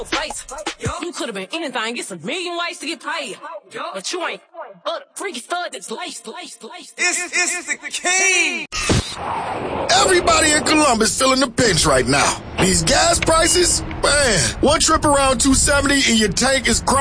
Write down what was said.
face. You could have been anything, it's a million ways to get paid. But you ain't freaky stud that's laced. It's the king. Everybody in Columbus feeling the pinch right now. These gas prices, man, one trip around 270 and your tank is